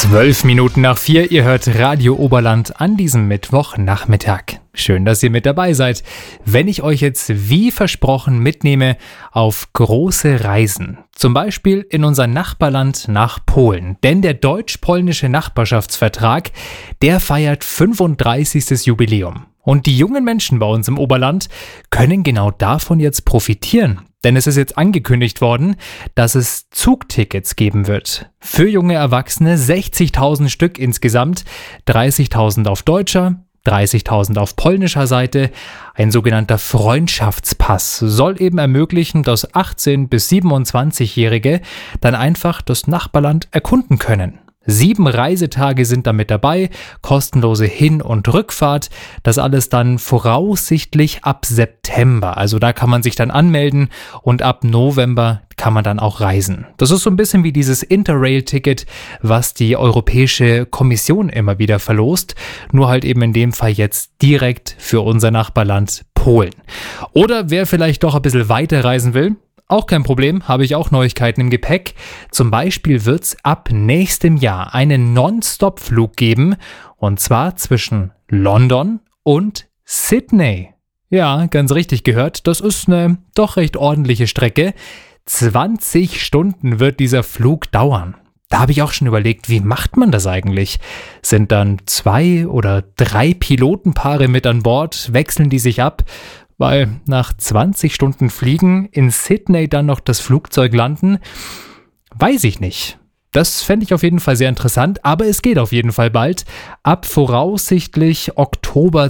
4:12, ihr hört Radio Oberland an diesem Mittwochnachmittag. Schön, dass ihr mit dabei seid, wenn ich euch jetzt wie versprochen mitnehme auf große Reisen. Zum Beispiel in unser Nachbarland nach Polen. Denn der deutsch-polnische Nachbarschaftsvertrag, der feiert 35. Jubiläum. Und die jungen Menschen bei uns im Oberland können genau davon jetzt profitieren. Denn es ist jetzt angekündigt worden, dass es Zugtickets geben wird. Für junge Erwachsene 60.000 Stück insgesamt, 30.000 auf deutscher, 30.000 auf polnischer Seite. Ein sogenannter Freundschaftspass soll eben ermöglichen, dass 18- bis 27-Jährige dann einfach das Nachbarland erkunden können. 7 Reisetage sind da mit dabei, kostenlose Hin- und Rückfahrt. Das alles dann voraussichtlich ab September. Also da kann man sich dann anmelden und ab November kann man dann auch reisen. Das ist so ein bisschen wie dieses Interrail-Ticket, was die Europäische Kommission immer wieder verlost. Nur halt eben in dem Fall jetzt direkt für unser Nachbarland Polen. Oder wer vielleicht doch ein bisschen weiter reisen will, auch kein Problem, habe ich auch Neuigkeiten im Gepäck. Zum Beispiel wird es ab nächstem Jahr einen Non-Stop-Flug geben, und zwar zwischen London und Sydney. Ja, ganz richtig gehört, das ist eine doch recht ordentliche Strecke. 20 Stunden wird dieser Flug dauern. Da habe ich auch schon überlegt, wie macht man das eigentlich? Sind dann 2 oder 3 Pilotenpaare mit an Bord, wechseln die sich ab? Weil nach 20 Stunden Fliegen in Sydney dann noch das Flugzeug landen, weiß ich nicht. Das fände ich auf jeden Fall sehr interessant, aber es geht auf jeden Fall bald. Ab voraussichtlich Oktober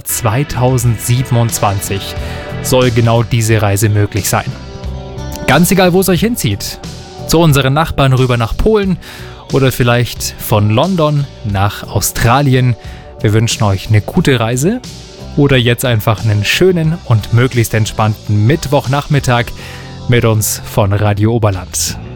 2027 soll genau diese Reise möglich sein. Ganz egal, wo es euch hinzieht. Zu unseren Nachbarn rüber nach Polen oder vielleicht von London nach Australien. Wir wünschen euch eine gute Reise. Oder jetzt einfach einen schönen und möglichst entspannten Mittwochnachmittag mit uns von Radio Oberland.